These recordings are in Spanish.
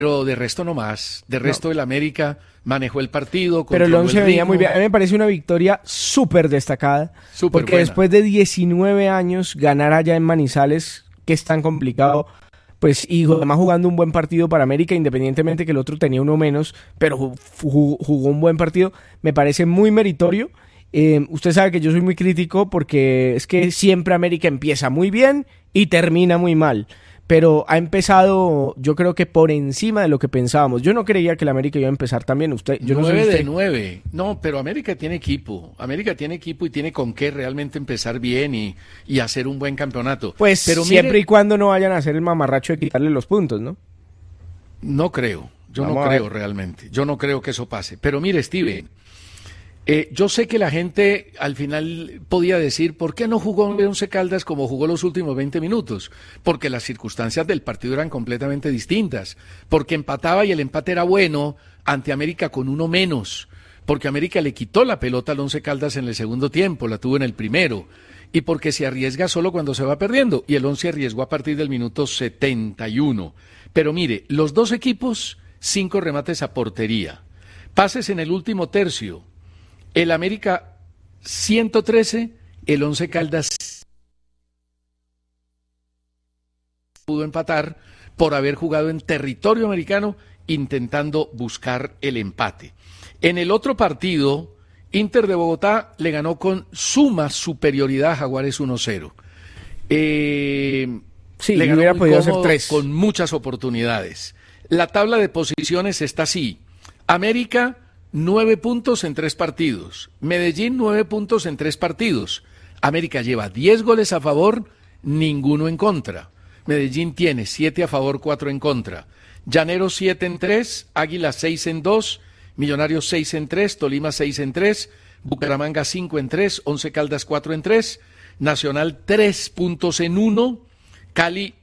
pero de resto no más. De resto No. el América manejó el partido, Pero el controló 11 venía muy ritmo. bien. A mí me parece una victoria súper destacada. Súper Porque buena. después de 19 años, ganar allá en Manizales, que es tan complicado, pues, y además jugando un buen partido para América, independientemente que el otro tenía uno menos, pero jugó un buen partido, me parece muy meritorio. Usted sabe que yo soy muy crítico porque es que siempre América empieza muy bien y termina muy mal. Pero ha empezado, yo creo que por encima de lo que pensábamos. Yo no creía que el América iba a empezar tan bien. Yo no sé 9 usted. de 9. No, pero América tiene equipo. América tiene equipo y tiene con qué realmente empezar bien y hacer un buen campeonato. Pues pero siempre mire, y cuando no vayan a hacer el mamarracho de quitarle los puntos, ¿no? no creo. Yo Vamos no a creo ver. realmente. Yo no creo que eso pase. Pero mire, Steven, yo sé que la gente al final podía decir, ¿por qué no jugó Once Caldas como jugó los últimos 20 minutos? Porque las circunstancias del partido eran completamente distintas. Porque empataba y el empate era bueno ante América con uno menos. Porque América le quitó la pelota al Once Caldas en el segundo tiempo, la tuvo en el primero. Y porque se arriesga solo cuando se va perdiendo. Y el Once arriesgó a partir del minuto 71. Pero mire, los dos equipos, 5 remates a portería. Pases en el último tercio. El América 113, el Once Caldas pudo empatar por haber jugado en territorio americano intentando buscar el empate. En el otro partido, Inter de Bogotá le ganó con suma superioridad a Jaguares 1-0. Sí, Le y ganó hubiera muy podido hacer cómodo, 3. con muchas oportunidades. La tabla de posiciones está así. América, 9 puntos en 3 partidos. Medellín, 9 puntos en 3 partidos. América lleva 10 goles a favor, ninguno en contra. Medellín tiene 7 a favor, 4 en contra. Llaneros 7 en 3, Águila 6 en 2, Millonarios 6 en 3, Tolima 6 en 3, Bucaramanga 5 en 3, Once Caldas 4 en 3, Nacional 3 puntos en 1, Cali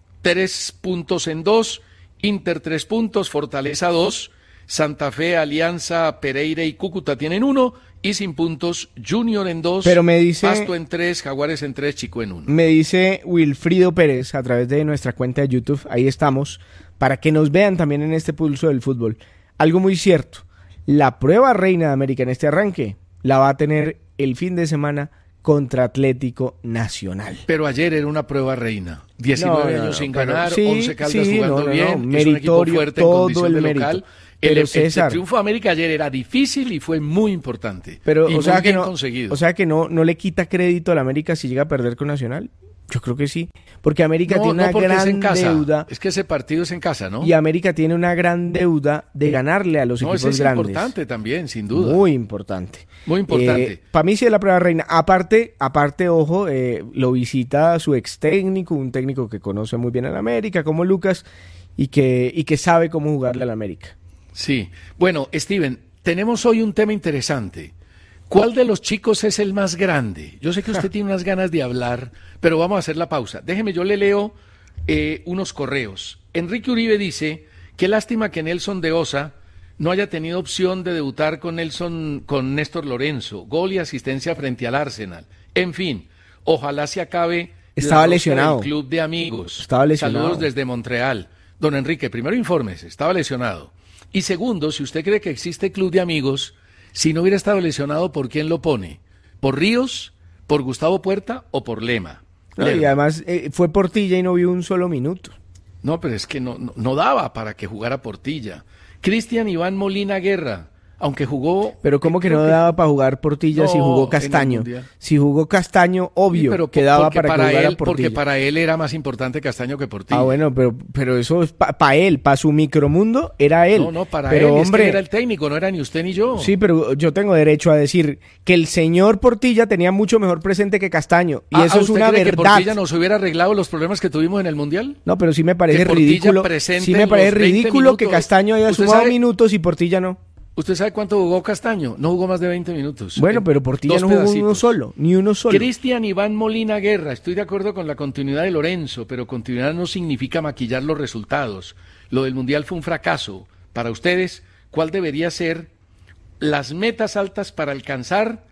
3 puntos en 2, Inter 3 puntos, Fortaleza 2, Santa Fe, Alianza, Pereira y Cúcuta tienen 1 y sin puntos Junior en 2, Pero me dice- Pasto en 3, Jaguares en 3, Chico en 1. Me dice Wilfrido Pérez a través de nuestra cuenta de YouTube, ahí estamos, para que nos vean también en este pulso del fútbol. Algo muy cierto, la prueba reina de América en este arranque la va a tener el fin de semana contra Atlético Nacional. Pero ayer era una prueba reina. 19 años sin pero ganar, sí, 11 Caldas sí, jugando bien, es un equipo meritorio, fuerte en todo condición el de mérito. local. Pero El César, triunfo de América ayer era difícil y fue muy importante. pero y o muy sea que bien no, conseguido. o sea que no le quita crédito al América si llega a perder con Nacional. Yo creo que sí, porque América tiene una porque es en gran casa. deuda. Es que ese partido es en casa, ¿no? Y América tiene una gran deuda de ganarle a los No, ese equipos es grandes. importante también, sin duda. Muy importante. Muy importante. Para mí sí es la prueba reina. Aparte, ojo, lo visita su ex técnico, un técnico que conoce muy bien a la América, como Lucas, y que sabe cómo jugarle a la América. Sí. Bueno, Steven, tenemos hoy un tema interesante. ¿Cuál de los chicos es el más grande? Yo sé que usted tiene unas ganas de hablar, pero vamos a hacer la pausa. Déjeme, yo le leo unos correos. Enrique Uribe dice, qué lástima que Nelson de Osa no haya tenido opción de debutar con Néstor Lorenzo, gol y asistencia frente al Arsenal. En fin, ojalá se acabe Estaba la rosca lesionado. del Club de Amigos. Estaba lesionado. Saludos desde Montreal. Don Enrique, primero infórmese, estaba lesionado. Y segundo, si usted cree que existe Club de Amigos, si no hubiera estado lesionado, ¿por quién lo pone? ¿Por Ríos, por Gustavo Puerta o por Lema? No, y además fue Portilla y no vio un solo minuto. No, pero es que no daba para que jugara Portilla. Cristian Iván Molina Guerra, aunque jugó... Pero ¿cómo que creo no daba para jugar Portilla si No, jugó en el Castaño? Mundial. Si jugó Castaño, Sí, obvio pero que daba porque para que jugara él, Portilla. porque para él era más importante Castaño que Portilla. Ah, bueno, pero eso es para él, para su micromundo, era él. No, para pero, él, hombre, es que él era el técnico, no era ni usted ni yo. Sí, pero yo tengo derecho a decir que el señor Portilla tenía mucho mejor presente que Castaño. Y eso es ¿usted una cree que verdad. Portilla nos hubiera arreglado los problemas que tuvimos en el Mundial? No, pero sí me parece Que Portilla ridículo. presente Sí me en parece los 20 ridículo que minutos. Castaño haya ¿Usted sumado sabe? minutos y Portilla no. ¿Usted sabe cuánto jugó Castaño? No jugó más de 20 minutos. Bueno, pero Portilla Dos no jugó pedacitos. ni uno solo. Cristian Iván Molina Guerra, estoy de acuerdo con la continuidad de Lorenzo, pero continuidad no significa maquillar los resultados. Lo del Mundial fue un fracaso. Para ustedes, ¿cuál debería ser las metas altas para alcanzar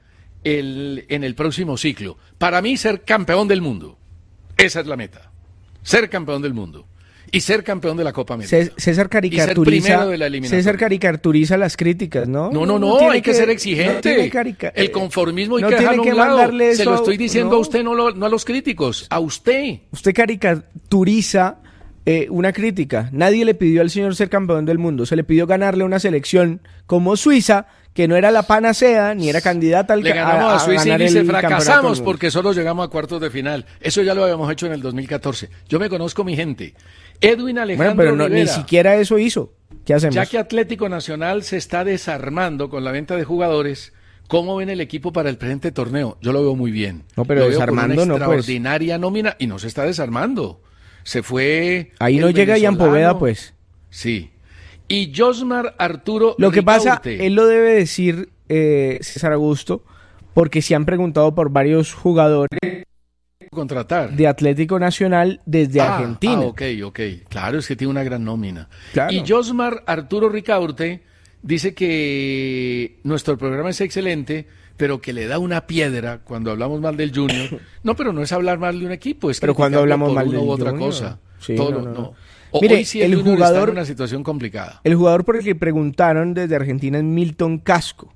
en el próximo ciclo? Para mí, ser campeón del mundo. Esa es la meta. Ser campeón del mundo. y ser campeón de la Copa América. César caricaturiza las críticas, ¿no? No, hay que ser exigente. El conformismo hay que dejarlo a un lado. Se lo estoy diciendo a usted, no a los críticos, a usted. Usted caricaturiza una crítica. Nadie le pidió al señor ser campeón del mundo, se le pidió ganarle una selección como Suiza, que no era la panacea, ni era candidata al Le ganamos a Suiza y dice fracasamos porque solo llegamos a cuartos de final. Eso ya lo habíamos hecho en el 2014. Yo me conozco mi gente. Edwin Alejandro Rivera, ni siquiera eso hizo. ¿Qué hacemos? Ya que Atlético Nacional se está desarmando con la venta de jugadores, ¿cómo ven el equipo para el presente torneo? Yo lo veo muy bien. No, pero desarmando no, pues. Extraordinaria nómina y no se está desarmando. Se fue. Ahí no llega Ian Poveda, pues. Sí. Y Josmar Arturo Lo que Ricaurte. pasa, él lo debe decir, César Augusto, porque se han preguntado por varios jugadores contratar de Atlético Nacional desde Argentina. Ok. Claro, es que tiene una gran nómina. Claro. Y Josmar Arturo Ricaurte dice que nuestro programa es excelente, pero que le da una piedra cuando hablamos mal del Junior. No, pero no es hablar mal de un equipo, es que cuando hablamos mal del otra Junior, cosa. Sí, Todo, no. Mire, hoy sí el jugador está en una situación complicada. El jugador por el que preguntaron desde Argentina es Milton Casco.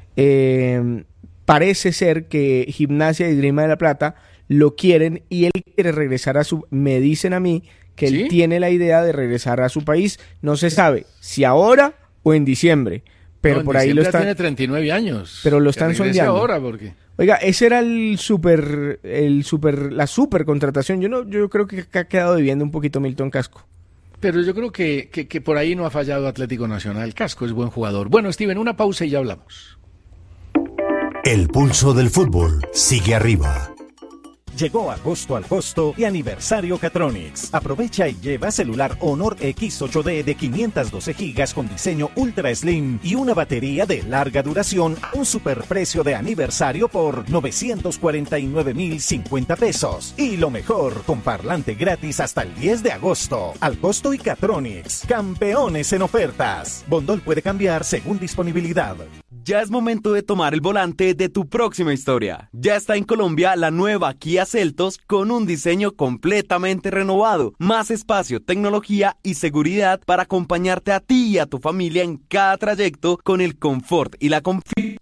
Parece ser que Gimnasia y Esgrima de la Plata lo quieren y él quiere regresar me dicen a mí que ¿Sí? él tiene la idea de regresar a su país. No se sabe si ahora o en diciembre, pero por ahí lo están. Tiene 39 años. Pero lo están sondeando. Ahora porque. Oiga, ese era la super contratación. Yo creo que ha quedado debiendo un poquito Milton Casco. Pero yo creo que por ahí no ha fallado Atlético Nacional. Casco es buen jugador. Bueno, Steven, una pausa y ya hablamos. El pulso del fútbol sigue arriba. Llegó agosto al costo y aniversario Catronics. Aprovecha y lleva celular Honor X8D de 512 GB con diseño Ultra Slim y una batería de larga duración a un superprecio de aniversario por 949,050 pesos. Y lo mejor, con parlante gratis hasta el 10 de agosto. Al costo y Catronics, campeones en ofertas. Bondol puede cambiar según disponibilidad. Ya es momento de tomar el volante de tu próxima historia. Ya está en Colombia la nueva Kia Seltos con un diseño completamente renovado, más espacio, tecnología y seguridad para acompañarte a ti y a tu familia en cada trayecto con el confort y la confianza.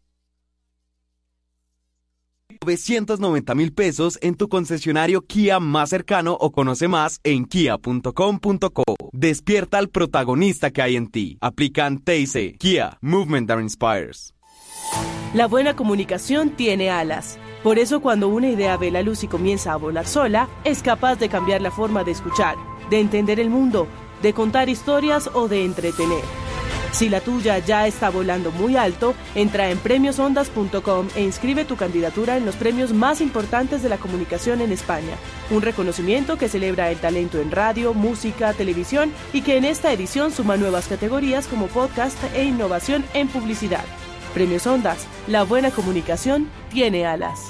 990,000 pesos en tu concesionario Kia más cercano o conoce más en kia.com.co. Despierta al protagonista que hay en ti. Aplican TIC. Kia, Movement that Inspires. La buena comunicación tiene alas. Por eso cuando una idea ve la luz y comienza a volar sola, es capaz de cambiar la forma de escuchar, de entender el mundo, de contar historias o de entretener. Si la tuya ya está volando muy alto, entra en premiosondas.com e inscribe tu candidatura en los premios más importantes de la comunicación en España. Un reconocimiento que celebra el talento en radio, música, televisión y que en esta edición suma nuevas categorías como podcast e innovación en publicidad. Premios Ondas, la buena comunicación tiene alas.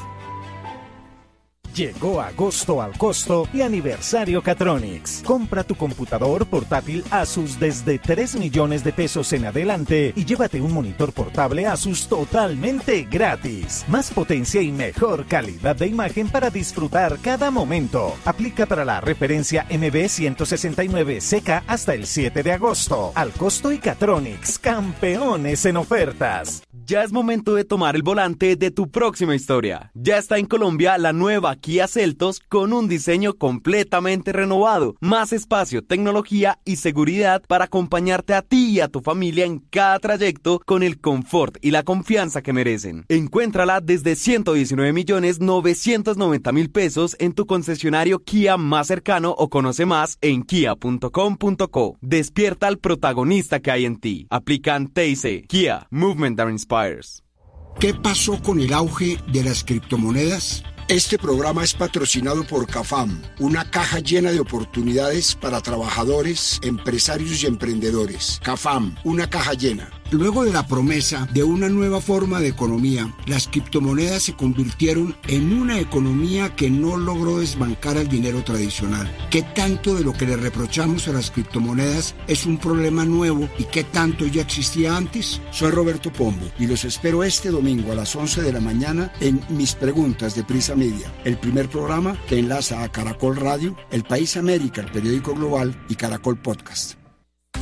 Llegó agosto al costo y aniversario Catronics. Compra tu computador portátil Asus desde 3 millones de pesos en adelante y llévate un monitor portable Asus totalmente gratis. Más potencia y mejor calidad de imagen para disfrutar cada momento. Aplica para la referencia MB169CK hasta el 7 de agosto. Al costo y Catronics, campeones en ofertas. Ya es momento de tomar el volante de tu próxima historia. Ya está en Colombia la nueva Kia Seltos con un diseño completamente renovado, más espacio, tecnología y seguridad para acompañarte a ti y a tu familia en cada trayecto con el confort y la confianza que merecen. Encuéntrala desde 119,990,000 pesos en tu concesionario Kia más cercano o conoce más en kia.com.co. Despierta al protagonista que hay en ti. Aplican TIC. Kia, Movement that Inspires. ¿Qué pasó con el auge de las criptomonedas? Este programa es patrocinado por CAFAM, una caja llena de oportunidades para trabajadores, empresarios y emprendedores. CAFAM, una caja llena. Luego de la promesa de una nueva forma de economía, las criptomonedas se convirtieron en una economía que no logró desbancar al dinero tradicional. ¿Qué tanto de lo que le reprochamos a las criptomonedas es un problema nuevo y qué tanto ya existía antes? Soy Roberto Pombo y los espero este domingo a las 11 de la mañana en Mis Preguntas de Prisa Media, el primer programa que enlaza a Caracol Radio, El País América, el periódico global, y Caracol Podcast.